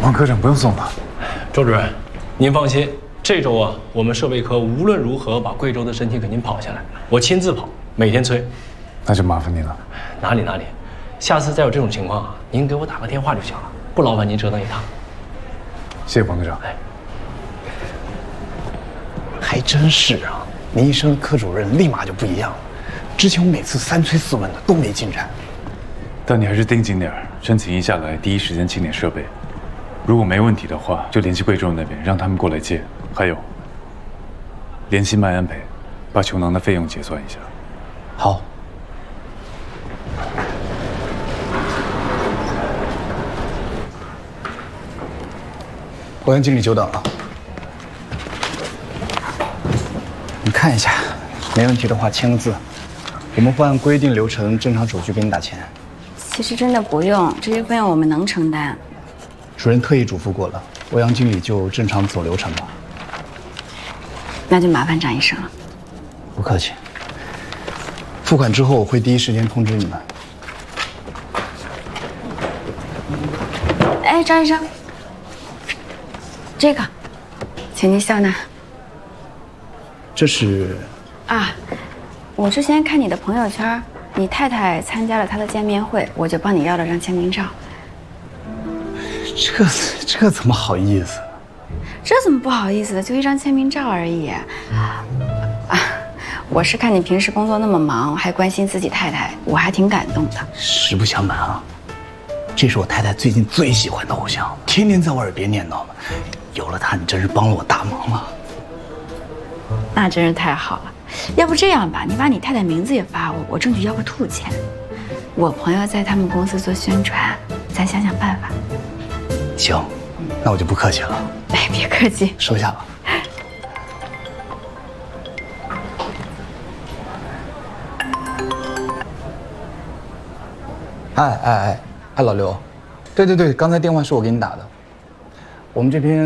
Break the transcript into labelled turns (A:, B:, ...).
A: 王科长不用送了。
B: 周主任，您放心，这周啊，我们设备科无论如何把贵州的申请给您跑下来，我亲自跑，每天催。
A: 那就麻烦您了。
B: 哪里，下次再有这种情况啊，您给我打个电话就行了，不劳烦您折腾一趟。
A: 谢谢王科长。
C: 还真是啊，您一升科主任，立马就不一样了。之前我每次3催4问的都没进展。
A: 但你还是盯紧点儿，申请一下来，第一时间清点设备。如果没问题的话，就联系贵州那边，让他们过来接。还有，联系麦安培，把球囊的费用结算一下。
C: 好。欧阳经理久等了。你看一下，没问题的话签个字，我们会按规定流程正常手续给你打钱。
D: 其实真的不用，这些费用我们能承担。
C: 主任特意嘱咐过了，欧阳经理就正常走流程吧。
D: 那就麻烦张医生了。
C: 不客气。付款之后我会第一时间通知你们。
D: 哎，张医生，这个，请您笑纳。
C: 这是
D: 啊，我之前看你的朋友圈，你太太参加了他的见面会，我就帮你要了张签名照。
C: 这怎么好意思？
D: 这怎么不好意思的？就一张签名照而已。我是看你平时工作那么忙，还关心自己太太，我还挺感动的。
C: 实不相瞒啊，这是我太太最近最喜欢的偶像，天天在我耳边念叨呢。有了他，你真是帮了我大忙了。
D: 那真是太好了。要不这样吧，你把你太太名字也发我，我争取要个兔钱。我朋友在他们公司做宣传，咱想想办法。
C: 行，那我就不客气了。
D: 哎，别客气，
C: 收下了。哎，老刘，对，刚才电话是我给你打的，我们这边